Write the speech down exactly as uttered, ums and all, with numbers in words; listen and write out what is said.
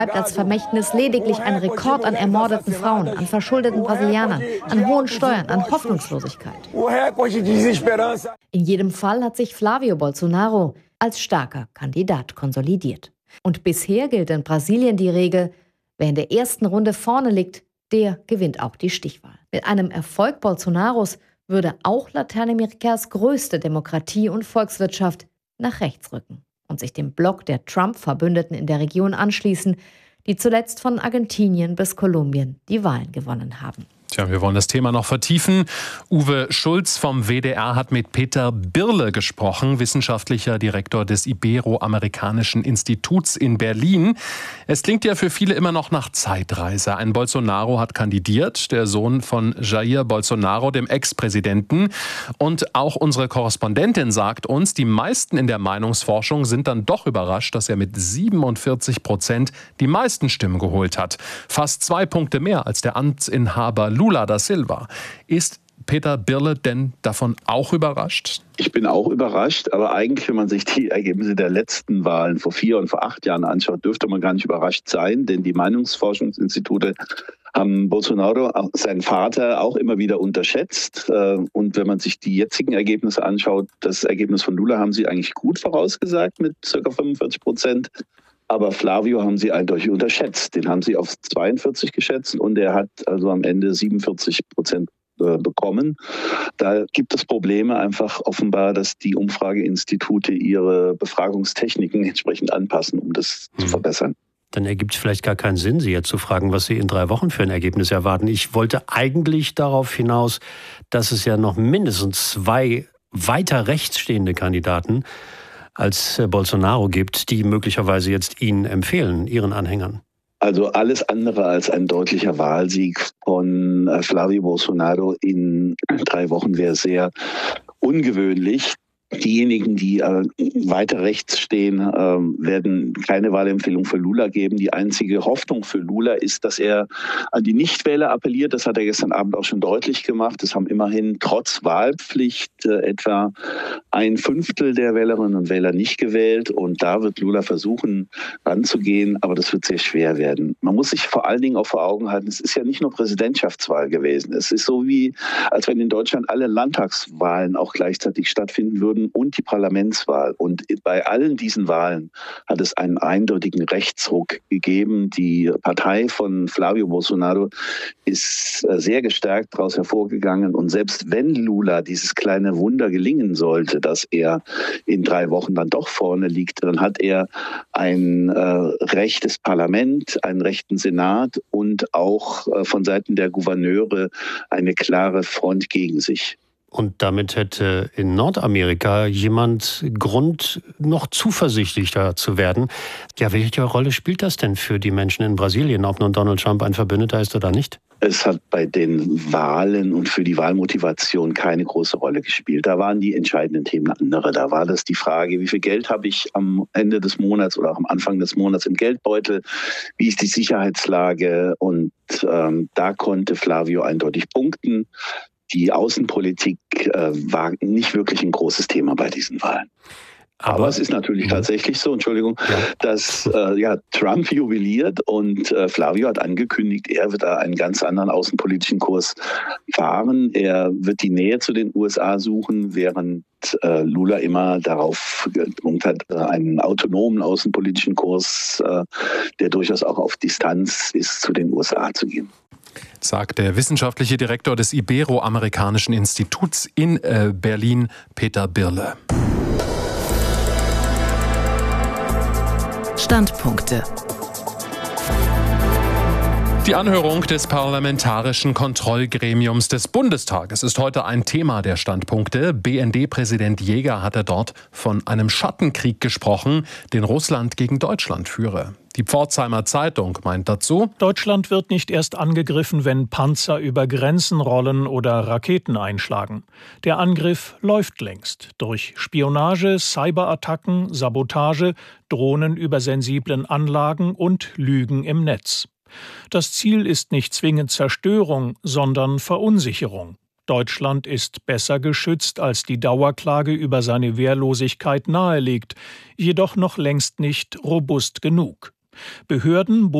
bleibt als Vermächtnis lediglich ein Rekord an ermordeten Frauen, an verschuldeten Brasilianern, an hohen Steuern, an Hoffnungslosigkeit. In jedem Fall hat sich Flávio Bolsonaro als starker Kandidat konsolidiert. Und bisher gilt in Brasilien die Regel, wer in der ersten Runde vorne liegt, der gewinnt auch die Stichwahl. Mit einem Erfolg Bolsonaros würde auch Lateinamerikas größte Demokratie und Volkswirtschaft nach rechts rücken und sich dem Block der Trump-Verbündeten in der Region anschließen, die zuletzt von Argentinien bis Kolumbien die Wahlen gewonnen haben. Tja, wir wollen das Thema noch vertiefen. Uwe Schulz vom W D R hat mit Peter Birle gesprochen, wissenschaftlicher Direktor des Ibero-Amerikanischen Instituts in Berlin. Es klingt ja für viele immer noch nach Zeitreise. Ein Bolsonaro hat kandidiert, der Sohn von Jair Bolsonaro, dem Ex-Präsidenten. Und auch unsere Korrespondentin sagt uns, die meisten in der Meinungsforschung sind dann doch überrascht, dass er mit siebenundvierzig Prozent die meisten Stimmen geholt hat. Fast zwei Punkte mehr als der Amtsinhaber Lula da Silva. Ist Peter Birle denn davon auch überrascht? Ich bin auch überrascht, aber eigentlich, wenn man sich die Ergebnisse der letzten Wahlen vor vier und vor acht Jahren anschaut, dürfte man gar nicht überrascht sein, denn die Meinungsforschungsinstitute haben Bolsonaro, seinen Vater, auch immer wieder unterschätzt. Und wenn man sich die jetzigen Ergebnisse anschaut, das Ergebnis von Lula haben sie eigentlich gut vorausgesagt mit ca. fünfundvierzig Prozent. Aber Flávio haben sie eindeutig unterschätzt. Den haben sie auf zweiundvierzig geschätzt und er hat also am Ende siebenundvierzig Prozent bekommen. Da gibt es Probleme einfach offenbar, dass die Umfrageinstitute ihre Befragungstechniken entsprechend anpassen, um das hm. zu verbessern. Dann ergibt es vielleicht gar keinen Sinn, Sie jetzt zu fragen, was Sie in drei Wochen für ein Ergebnis erwarten. Ich wollte eigentlich darauf hinaus, dass es ja noch mindestens zwei weiter rechts stehende Kandidaten als Bolsonaro gibt, die möglicherweise jetzt ihn empfehlen, Ihren Anhängern. Also alles andere als ein deutlicher Wahlsieg von Flávio Bolsonaro in drei Wochen wäre sehr ungewöhnlich. Diejenigen, die äh, weiter rechts stehen, äh, werden keine Wahlempfehlung für Lula geben. Die einzige Hoffnung für Lula ist, dass er an die Nichtwähler appelliert. Das hat er gestern Abend auch schon deutlich gemacht. Es haben immerhin trotz Wahlpflicht äh, etwa ein Fünftel der Wählerinnen und Wähler nicht gewählt. Und da wird Lula versuchen, ranzugehen. Aber das wird sehr schwer werden. Man muss sich vor allen Dingen auch vor Augen halten, es ist ja nicht nur Präsidentschaftswahl gewesen. Es ist so wie, als wenn in Deutschland alle Landtagswahlen auch gleichzeitig stattfinden würden und die Parlamentswahl. Und bei allen diesen Wahlen hat es einen eindeutigen Rechtsruck gegeben. Die Partei von Flávio Bolsonaro ist sehr gestärkt daraus hervorgegangen. Und selbst wenn Lula dieses kleine Wunder gelingen sollte, dass er in drei Wochen dann doch vorne liegt, dann hat er ein äh, rechtes Parlament, einen rechten Senat und auch äh, von Seiten der Gouverneure eine klare Front gegen sich. Und damit hätte in Nordamerika jemand Grund, noch zuversichtlicher zu werden. Ja, welche Rolle spielt das denn für die Menschen in Brasilien, ob nun Donald Trump ein Verbündeter ist oder nicht? Es hat bei den Wahlen und für die Wahlmotivation keine große Rolle gespielt. Da waren die entscheidenden Themen andere. Da war das die Frage, wie viel Geld habe ich am Ende des Monats oder auch am Anfang des Monats im Geldbeutel? Wie ist die Sicherheitslage? Und ähm, da konnte Flávio eindeutig punkten. Die Außenpolitik äh, war nicht wirklich ein großes Thema bei diesen Wahlen. Aber, Aber es ist natürlich ja. tatsächlich so, Entschuldigung, ja. dass äh, ja, Trump jubiliert und äh, Flávio hat angekündigt, er wird da einen ganz anderen außenpolitischen Kurs fahren. Er wird die Nähe zu den U S A suchen, während äh, Lula immer darauf gedrängt hat, äh, einen autonomen außenpolitischen Kurs, äh, der durchaus auch auf Distanz ist, zu den U S A zu gehen. Sagt der wissenschaftliche Direktor des Ibero-Amerikanischen Instituts in äh, Berlin, Peter Birle. Standpunkte. Die Anhörung des Parlamentarischen Kontrollgremiums des Bundestages ist heute ein Thema der Standpunkte. B N D-Präsident Jäger hatte dort von einem Schattenkrieg gesprochen, den Russland gegen Deutschland führe. Die Pforzheimer Zeitung meint dazu: Deutschland wird nicht erst angegriffen, wenn Panzer über Grenzen rollen oder Raketen einschlagen. Der Angriff läuft längst. Durch Spionage, Cyberattacken, Sabotage, Drohnen über sensiblen Anlagen und Lügen im Netz. Das Ziel ist nicht zwingend Zerstörung, sondern Verunsicherung. Deutschland ist besser geschützt, als die Dauerklage über seine Wehrlosigkeit nahelegt, jedoch noch längst nicht robust genug. Behörden